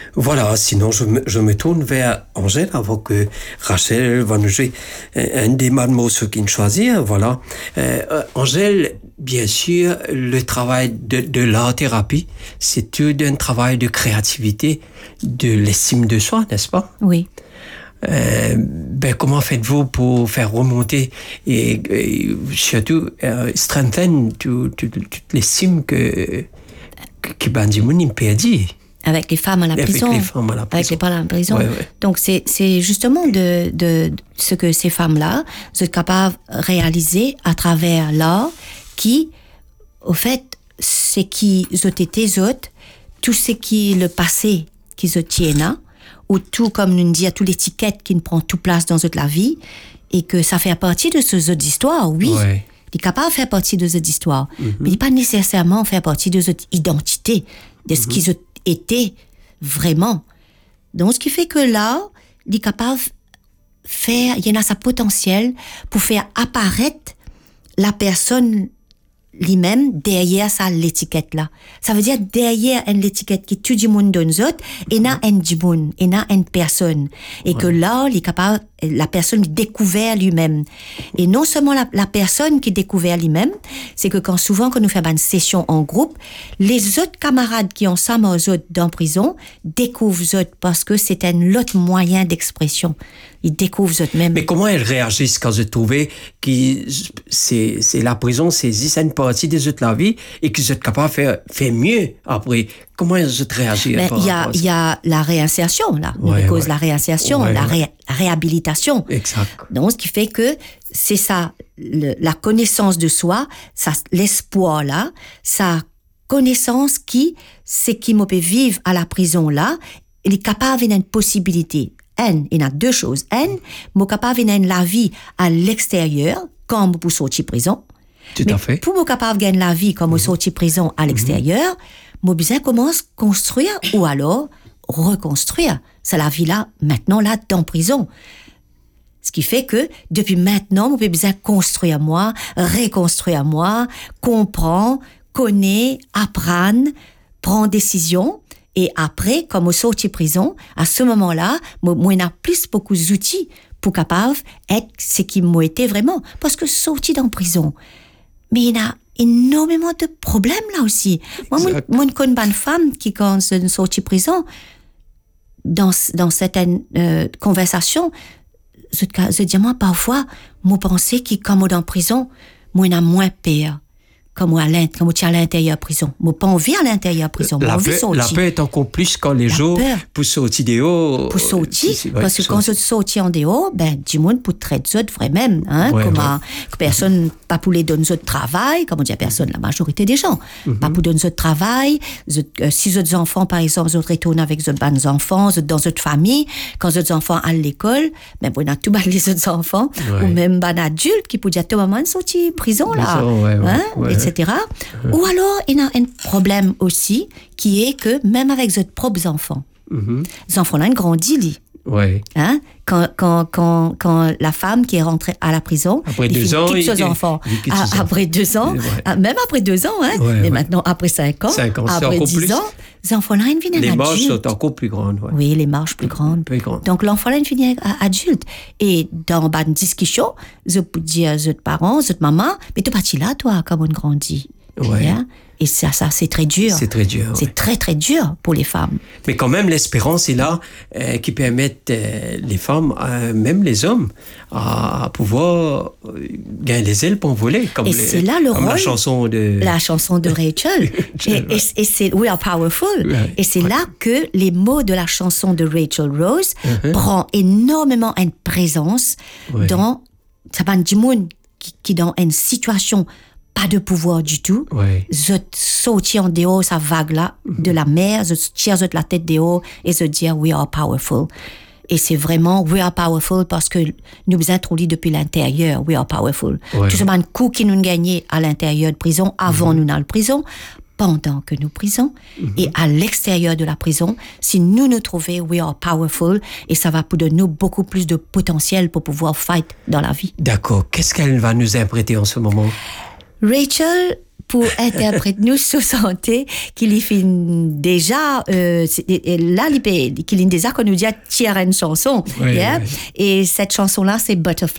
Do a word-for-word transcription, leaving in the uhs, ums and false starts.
Voilà, sinon je me, je me tourne vers Angèle avant que Rachel va nous jouer un des morceaux qu'il choisit. Voilà. Euh, Angèle, bien sûr, le travail de, de l'art-thérapie, c'est tout un travail de créativité, de l'estime de soi, n'est-ce pas? Oui. Euh, ben, comment faites-vous pour faire remonter et, et surtout euh, strengthen toute tout, tout, l'estime que que Bandimoun a perdu? Avec les femmes à la Avec prison. les femmes à la prison. Avec les femmes à la prison. Ouais, ouais. Donc, c'est, c'est justement de, de ce que ces femmes-là sont capables de réaliser à travers l'art qui, au fait, c'est qui ont été autres, tout ce qui est le passé qu'ils ont tiennent, ou tout, comme nous dit, toute l'étiquette qui ne prend toute place dans toute la vie, et que ça fait partie de ces autres histoires, oui. Ouais. Il est capable de faire partie de cette histoire, Mm-hmm. mais il n'est pas nécessairement faire partie de cette identité, de ce mm-hmm. qu'ils ont été vraiment. Donc, ce qui fait que là, il est capable de faire, il y en a sa potentiel pour faire apparaître la personne lui-même derrière ça, l'étiquette là. Ça veut dire derrière une l'étiquette qui tout le monde donne autres, et il y a un monde, il y a une personne. Et ouais. que là, il est capable, la personne découvert lui-même. Et non seulement la, la personne qui découvert lui-même, c'est que quand souvent, quand nous faisons une session en groupe, les autres camarades qui ont ça, aux autres dans prison, découvrent autres parce que c'est un autre moyen d'expression. Ils découvrent eux-mêmes. Mais comment elles réagissent quand je trouvais que c'est, c'est la prison, c'est une partie des autres de la vie et qu'ils sont capables de faire, faire mieux après? Comment elles réagissent? Il y a, il y a la réinsertion, là. Ouais, cause ouais. la réinsertion, ouais, la ré, ouais. réhabilitation. Exact. Donc, ce qui fait que c'est ça, le, la connaissance de soi, ça, l'espoir là, sa connaissance qui, c'est qui me peut vivre à la prison là, il est capable d'une possibilité. Un, il y a deux choses. Un, je suis capable de gagner la vie à l'extérieur, comme pour sortir de prison. Tout Mais à fait. Pour être capable de gagner la vie comme pour mm-hmm. sortir de prison à l'extérieur, je besoin commence à construire ou alors reconstruire. C'est la vie là, maintenant là, dans prison. Ce qui fait que, depuis maintenant, je besoin construire moi, reconstruire moi, comprendre, connaître, apprendre, prendre décision. Et après, comme au sorti de prison, à ce moment-là, moi, moi, on a plus beaucoup d'outils pour capable être ce qui m'a été vraiment. Parce que sorti dans prison, mais il y a énormément de problèmes là aussi. Moi, moi, moi, je connais une femme qui, quand je sorti de prison, dans, dans certaines euh, conversations, je, je dis, moi, parfois, moi, pensais que, comme dans prison, moi, on a moins peur. Comme à l'intérieur, à l'intérieur de prison. Moi, pas envie à l'intérieur de prison. La, peur, la peur est encore plus quand les gens pour sortir dehors. Pour sortir, euh, parce que quand je sortis en dehors, ben, du monde pour traiter d'autres vraiment, hein, ouais, comme ouais. À, que personne, mm-hmm. pas pour les donner d'autres travail, comme on dit à personne, la majorité des gens, mm-hmm. pas pour donner d'autres travail, euh, si d'autres enfants, par exemple, d'autres retournent avec d'autres bons enfants, dans d'autres familles, quand d'autres enfants à l'école, ben, on a tout mal les autres enfants, ouais. ou même ban adultes qui pourraient dire, tout moment, sortir prison, là, prison, ouais, hein, ouais. et cetera. Mmh. Ou alors, il y a un problème aussi, qui est que même avec vos propres enfants, mmh. les enfants-là, ils grandissent. Ouais. Hein? Quand, quand, quand, quand la femme qui est rentrée à la prison, après il deux ans, quitte ses il, enfants. Il, il à, après deux ans, ouais. même après deux ans, hein? Ouais, mais ouais. maintenant après cinq ans, cinq ans après dix plus. ans, les enfants-là, ils viennent les adultes. marches sont encore plus grandes. Ouais. Oui, les marches plus grandes. Plus grandes. Donc l'enfant-là, il finit adulte. Et dans une discussion, je peux dire à vos parents, à votre maman, mais tu es parti là, toi, comme on grandit. Ouais. Hein? Et ça, ça, c'est très dur. C'est très dur. C'est ouais. très, très dur pour les femmes. Mais quand même, l'espérance est là, euh, qui permet euh, les femmes, euh, même les hommes, à, à pouvoir euh, gagner les ailes pour voler. Comme, et les, c'est là le comme rôle. La chanson de... La chanson de Rachel. et, et, et c'est We Are Powerful. Ouais. Et c'est ouais. là que les mots de la chanson de Rachel Rose uh-huh. prend énormément une présence ouais. dans, ça va du monde qui, qui dans une situation pas de pouvoir du tout. Ouais. Je sortis en dehors sa vague là mm-hmm. de la mer, je tire la tête dehors et je dis we are powerful. Et c'est vraiment we are powerful parce que nous nous introduit depuis l'intérieur, we are powerful. Ouais. Tout ce un coup qui nous gagnait à l'intérieur de prison, avant mm-hmm. nous dans la prison, pendant que nous prison mm-hmm. et à l'extérieur de la prison, si nous nous trouvons we are powerful et ça va pour de nous beaucoup plus de potentiel pour pouvoir fight dans la vie. D'accord. Qu'est-ce qu'elle va nous interpréter en ce moment? Rachel pour interpréter nous sous santé qu'il y fait déjà euh, là qu'il y déjà qu'on nous dit tirer une chanson oui, yeah? oui. Et cette chanson là c'est Butterfly.